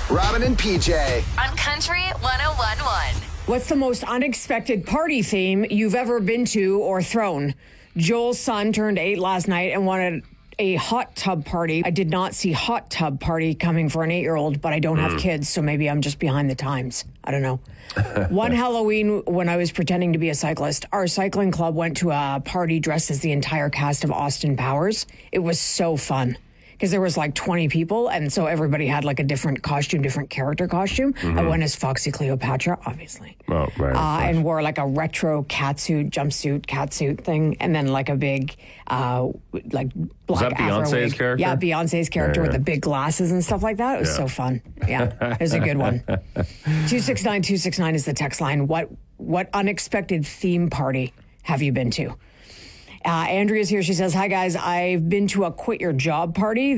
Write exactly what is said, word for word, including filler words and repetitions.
Robin and P J. On Country one oh one point one. What's the most unexpected party theme you've ever been to or thrown? Joel's son turned eight last night and wanted a hot tub party. I did not see hot tub party coming for an eight-year-old, but I don't have kids, so maybe I'm just behind the times. I don't know. One Halloween, when I was pretending to be a cyclist, our cycling club went to a party dressed as the entire cast of Austin Powers. It was so fun because there was like twenty people, and so everybody had like a different costume, different character costume. Mm-hmm. I went as Foxy Cleopatra, obviously. Oh, right. Uh, and wore like a retro catsuit, jumpsuit, catsuit thing, and then like a big, uh, like black Was that afro Beyonce's wig. character? Yeah, Beyonce's character Yeah, yeah. with the big glasses and stuff like that. It was Yeah. so fun. Yeah, it was a good one. two six nine, two six nine is the text line. What what unexpected theme party have you been to? Uh, Andrea's here. She says, hi, guys. I've been to a quit your job party.